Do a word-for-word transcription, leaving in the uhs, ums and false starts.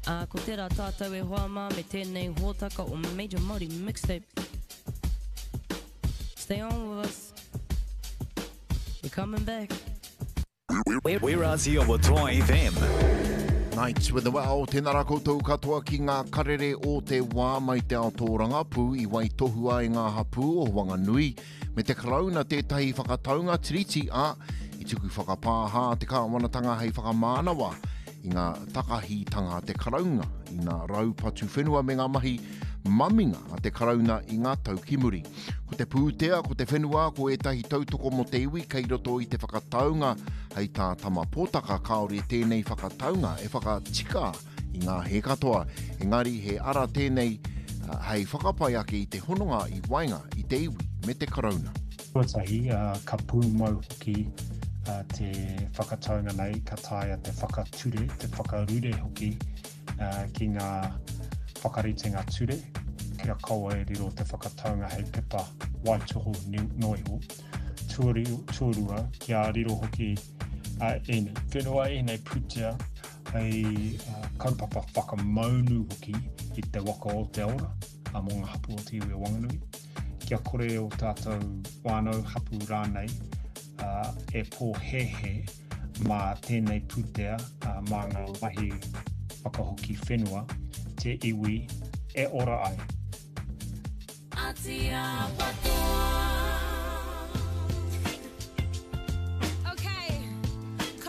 Uh, ko tērā tātou e hoa mā me tēnei hōtaka o Major Māori Mixtape. Stay on with us. We're coming back. We're, we're Aussie o Toa F M. Nights with the wā o tēnā rā koutou katoa ki ngā karere o te wā mai te ao tōranga pū i wai tohua e ngā hapū o Wanganui me te karauna tētahi whakataunga tiriti a i tuku whakapāha te kāwanatanga hei whakamānawa i ngā takahitanga te karaunga i ngā raupatu whenua me ngā mahi maminga a te karauna i ngā taukimuri. Ko te pūtea, ko te whenua, ko etahi tautoko mo te iwi kei roto i te whakataunga hei tā tama pōtaka kaori tēnei whakataunga e whakatika i ngā he katoa. Engari he ara tēnei uh, hei whakapai ake i te hononga i wainga i te iwi me te karauna. Tuatahi, uh, ka pū mau hoki uh, te whakataunga nei, ka taia te whakature, te whakarure hoki uh, ki ngā whakaritenga ture, kia kaua e riro te whakataunga hei pepa waitoho noiho. Tuarua, kia riro hoki uh, e nei whenua, e nei putea, hei uh, kaupapa whakamaunu hoki i te waka o te ora, a mō ngā hapu o te iwi o Wanganui. Kia kore o tātou wānau hapu rānei, uh, e pō hehe mā tēnei putea, uh, mā ngā mahi whakahoki whenua, te iwi e ora ai. Atia patoa.